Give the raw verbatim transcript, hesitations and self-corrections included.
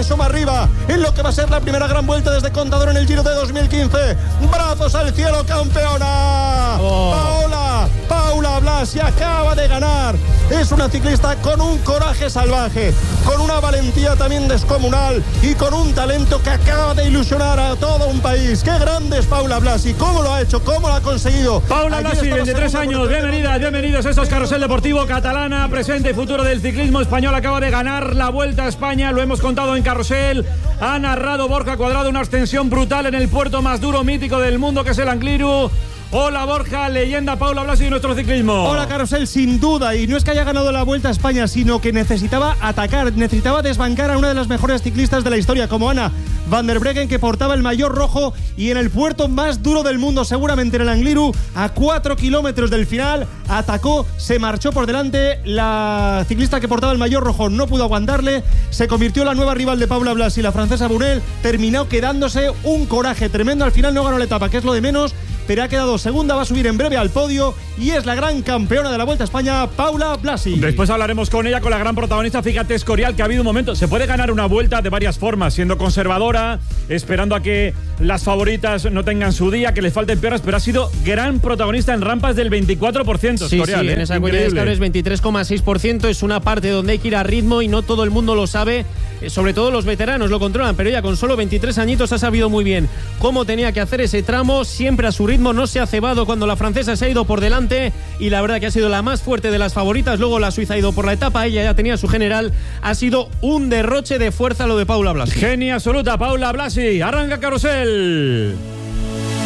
asoma arriba en lo que va a ser la primera gran vuelta desde Contador en el Giro de dos mil quince. Brazos al cielo, campeona. Oh. Paola, Paula Blasi acaba de ganar. Es una ciclista con un coraje salvaje, con una valentía también descomunal y con un talento que acaba de ilusionar a todo un país. ¡Qué grande es Paula Blasi! ¿Cómo lo ha hecho? ¿Cómo lo ha conseguido? Paula Blasi, veintitrés años, bienvenidas, bienvenidos. Esto es Carrusel Deportivo Catalana, presente y futuro del ciclismo español. Acaba de ganar la Vuelta a España, lo hemos contado en Carrusel. Ha narrado Borja Cuadrado una ascensión brutal en el puerto más duro, mítico del mundo, que es el Angliru. Hola Borja, leyenda Paula Blasi de nuestro ciclismo. Hola Carrusel, sin duda, y no es que haya ganado la Vuelta a España, sino que necesitaba atacar, necesitaba desbancar a una de las mejores ciclistas de la historia, como Anna van der Breggen, que portaba el maillot rojo y en el puerto más duro del mundo, seguramente en el Angliru, a cuatro kilómetros del final, atacó, se marchó por delante. La ciclista que portaba el maillot rojo no pudo aguantarle, se convirtió en la nueva rival de Paula Blasi, la francesa Brunel, terminó quedándose un coraje tremendo. Al final no ganó la etapa, que es lo de menos, pero ha quedado segunda, va a subir en breve al podio y es la gran campeona de la Vuelta a España, Paula Blasi. Después hablaremos con ella, con la gran protagonista. Fíjate, Escorial, que ha habido un momento, se puede ganar una vuelta de varias formas, siendo conservadora, esperando a que las favoritas no tengan su día, que les falten piernas, pero ha sido gran protagonista en rampas del veinticuatro por ciento. Sí, Escorial, sí, ¿eh? en esa cuenta de escalares veintitrés coma seis por ciento, es una parte donde hay que ir a ritmo y no todo el mundo lo sabe, sobre todo los veteranos lo controlan, pero ella con solo veintitrés añitos ha sabido muy bien cómo tenía que hacer ese tramo, siempre a su ritmo, no se ha cebado cuando la francesa se ha ido por delante y la verdad que ha sido la más fuerte de las favoritas. Luego la suiza ha ido por la etapa, ella ya tenía su general, ha sido un derroche de fuerza lo de Paula Blasi. Genia absoluta, Paula Blasi. Arranca Carrusel.